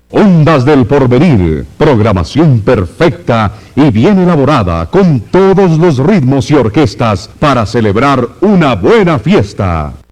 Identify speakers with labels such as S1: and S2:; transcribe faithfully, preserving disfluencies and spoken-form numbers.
S1: Ondas del Porvenir, programación perfecta y bien elaborada con todos los ritmos y orquestas para celebrar una buena fiesta.